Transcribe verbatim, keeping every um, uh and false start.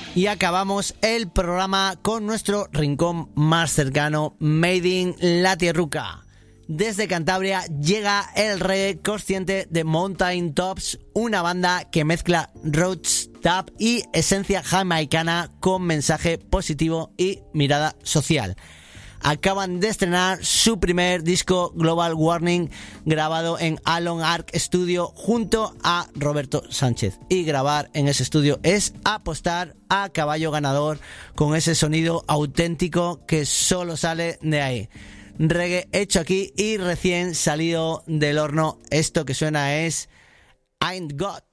Y acabamos el programa con nuestro rincón más cercano, Made in La Tierruca. Desde Cantabria llega el reggae consciente de Mountain Tops, una banda que mezcla roadstep y esencia jamaicana con mensaje positivo y mirada social. Acaban de estrenar su primer disco, Global Warning, grabado en Alon Arc Studio junto a Roberto Sánchez. Y grabar en ese estudio es apostar a caballo ganador con ese sonido auténtico que solo sale de ahí. Reggae hecho aquí y recién salido del horno. Esto que suena es Ain't God.